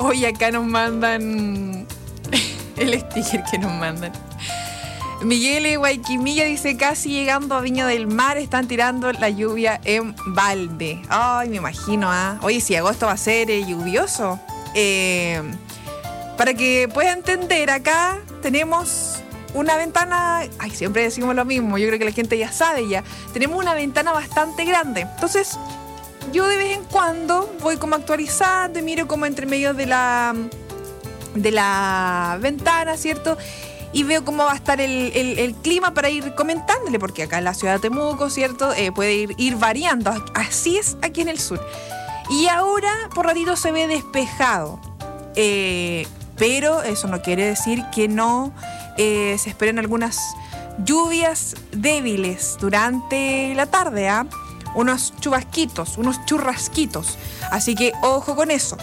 Hoy acá nos mandan el sticker que nos mandan. Miguel Guayquimilla dice: casi llegando a Viña del Mar, están tirando la lluvia en balde. Ay, me imagino, Oye, si agosto va a ser lluvioso. Para que pueda entender, acá tenemos una ventana. Ay, siempre decimos lo mismo, yo creo que la gente ya sabe ya. Tenemos una ventana bastante grande. Entonces, yo de vez en cuando voy como actualizando y miro como entre medio de la ventana, ¿cierto? Y veo cómo va a estar el clima para ir comentándole, porque acá en la ciudad de Temuco, ¿cierto? Puede ir variando. Así es aquí en el sur. Y ahora, por ratito, se ve despejado. Pero eso no quiere decir que no se esperen algunas lluvias débiles durante la tarde, unos chubasquitos, unos churrasquitos. Así que ojo con eso.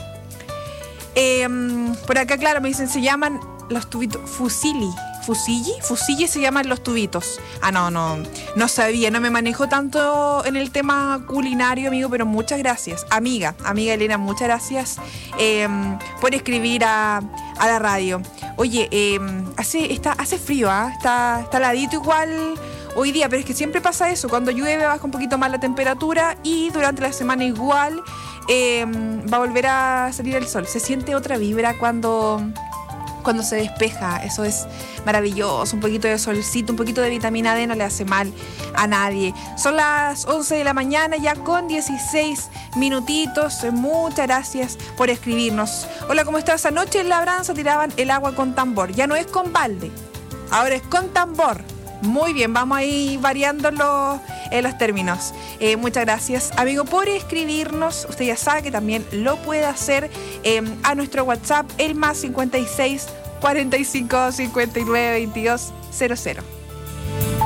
Por acá, claro, me dicen, se llaman los tubitos Fusilli se llaman los tubitos. No sabía, no me manejo tanto en el tema culinario, amigo, pero muchas gracias. Amiga Elena, muchas gracias por escribir a la radio. Oye, hace frío, está heladito igual hoy día, pero es que siempre pasa eso, cuando llueve baja un poquito más la temperatura y durante la semana igual va a volver a salir el sol. Se siente otra vibra cuando se despeja, eso es maravilloso. Un poquito de solcito, un poquito de vitamina D no le hace mal a nadie. Son las 11 de la mañana ya con 16 minutitos. Muchas gracias por escribirnos. Hola, ¿cómo estás? Anoche en Labranza tiraban el agua con tambor. Ya no es con balde, ahora es con tambor. Muy bien, vamos a ir variando los términos. Muchas gracias, amigo, por escribirnos. Usted ya sabe que también lo puede hacer a nuestro WhatsApp, el +56 45 59 22 00.